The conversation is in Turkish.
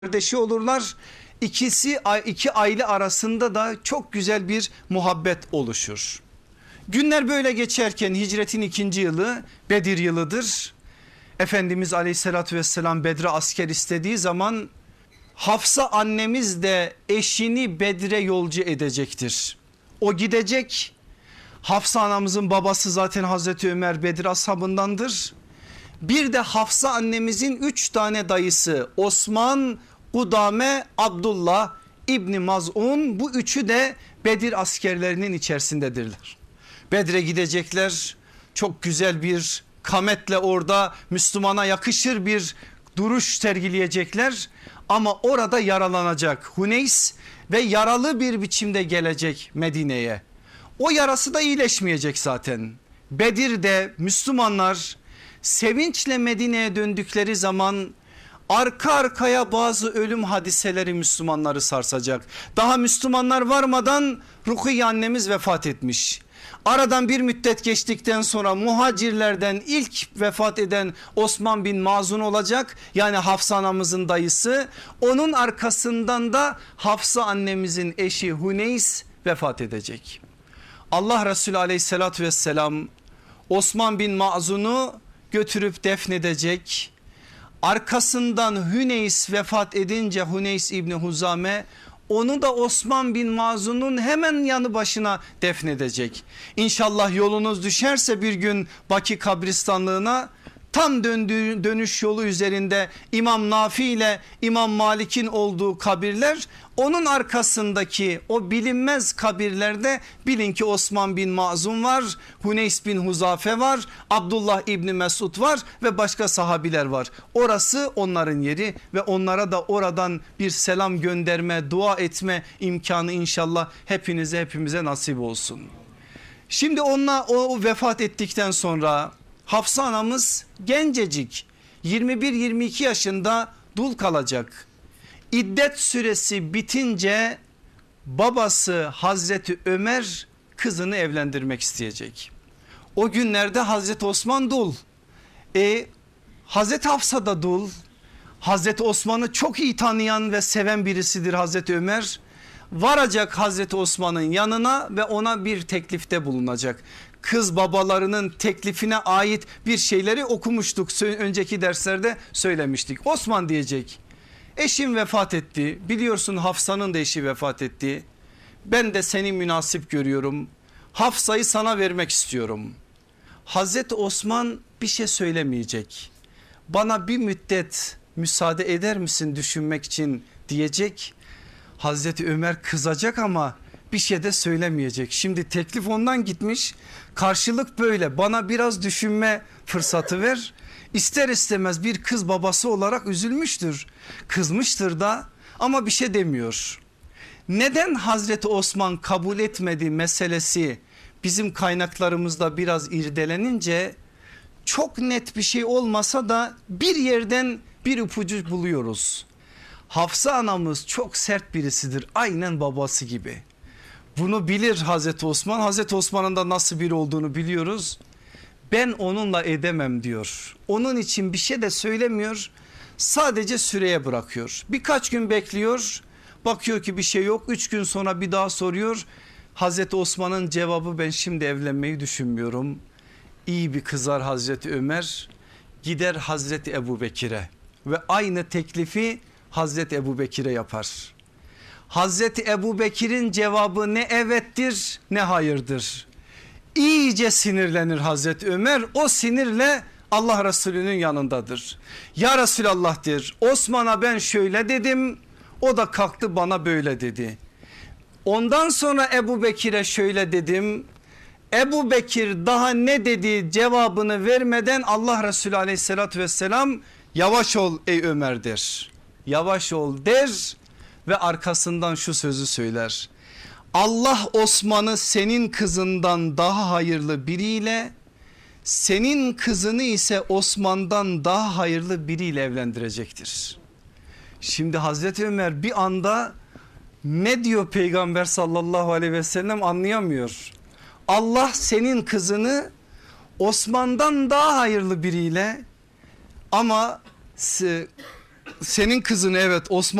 kardeşi olurlar. İki aile arasında da çok güzel bir muhabbet oluşur. Günler böyle geçerken hicretin 2. yılı Bedir yılıdır. Efendimiz aleyhissalatü vesselam Bedre asker istediği zaman Hafsa annemiz de eşini Bedre yolcu edecektir. O gidecek. Hafsa anamızın babası zaten Hazreti Ömer Bedir ashabındandır. Bir de Hafsa annemizin 3 tane dayısı Osman, Kudame, Abdullah İbni Maz'un, bu üçü de Bedir askerlerinin içerisindedirler. Bedre gidecekler, çok güzel bir kametle orada Müslümana yakışır bir duruş sergileyecekler. Ama orada yaralanacak Huneys ve yaralı bir biçimde gelecek Medine'ye. O yarası da iyileşmeyecek zaten. Bedir'de Müslümanlar sevinçle Medine'ye döndükleri zaman arka arkaya bazı ölüm hadiseleri Müslümanları sarsacak. Daha Müslümanlar varmadan Rukiye annemiz vefat etmiş. Aradan bir müddet geçtikten sonra muhacirlerden ilk vefat eden Osman bin Mazun olacak. Yani Hafsa anamızın dayısı. Onun arkasından da Hafsa annemizin eşi Huneys vefat edecek. Allah Resulü aleyhissalatü vesselam Osman bin Mazun'u götürüp defnedecek. Arkasından Huneys vefat edince Huneys İbni Huzame onu da Osman bin Mazun'un hemen yanı başına defnedecek. İnşallah yolunuz düşerse bir gün Baki kabristanlığına, tam dönüş yolu üzerinde İmam Nafi ile İmam Malik'in olduğu kabirler, onun arkasındaki o bilinmez kabirlerde bilin ki Osman bin Mazun var, Huneys bin Huzafe var, Abdullah İbni Mesud var ve başka sahabiler var. Orası onların yeri ve onlara da oradan bir selam gönderme, dua etme imkanı inşallah hepimize nasip olsun. Şimdi o vefat ettikten sonra Hafsa anamız gencecik 21-22 yaşında dul kalacak. İddet süresi bitince babası Hazreti Ömer kızını evlendirmek isteyecek. O günlerde Hazreti Osman dul. Hazreti Hafsa da dul. Hazreti Osman'ı çok iyi tanıyan ve seven birisidir Hazreti Ömer. Varacak Hazreti Osman'ın yanına ve ona bir teklifte bulunacak. Kız babalarının teklifine ait bir şeyleri okumuştuk, önceki derslerde söylemiştik. Osman diyecek, eşim vefat etti, biliyorsun Hafsa'nın da eşi vefat etti. Ben de seni münasip görüyorum, Hafsa'yı sana vermek istiyorum. Hazreti Osman bir şey söylemeyecek. Bana bir müddet müsaade eder misin düşünmek için diyecek. Hazreti Ömer kızacak ama bir şey de söylemeyecek. Şimdi teklif ondan gitmiş, karşılık böyle, bana biraz düşünme fırsatı ver. İster istemez bir kız babası olarak üzülmüştür, kızmıştır da ama bir şey demiyor. Neden Hazreti Osman kabul etmedi meselesi bizim kaynaklarımızda biraz irdelenince çok net bir şey olmasa da bir yerden bir ipucu buluyoruz. Hafsa anamız çok sert birisidir, aynen babası gibi. Bunu bilir Hazreti Osman. Hazreti Osman'ın da nasıl biri olduğunu biliyoruz. Ben onunla edemem diyor. Onun için bir şey de söylemiyor. Sadece süreye bırakıyor. Birkaç gün bekliyor. Bakıyor ki bir şey yok. 3 gün sonra bir daha soruyor. Hazreti Osman'ın cevabı, ben şimdi evlenmeyi düşünmüyorum. İyi bir kızar Hazreti Ömer. Gider Hazreti Ebubekir'e ve aynı teklifi Hazreti Ebubekir'e yapar. Hazreti Ebubekir'in cevabı ne evettir ne hayırdır. İyice sinirlenir Hazreti Ömer, o sinirle Allah Resulü'nün yanındadır. Ya Resulallah der, Osman'a ben şöyle dedim, o da kalktı bana böyle dedi. Ondan sonra Ebubekir'e şöyle dedim. Ebubekir daha ne dedi cevabını vermeden Allah Resulü aleyhissalatü vesselam yavaş ol ey Ömer der. Yavaş ol der ve arkasından şu sözü söyler. Allah Osman'ı senin kızından daha hayırlı biriyle, senin kızını ise Osman'dan daha hayırlı biriyle evlendirecektir. Şimdi Hazreti Ömer bir anda ne diyor Peygamber sallallahu aleyhi ve sellem anlayamıyor. Allah senin kızını Osman'dan daha hayırlı biriyle, ama Senin kızın, evet, Osman.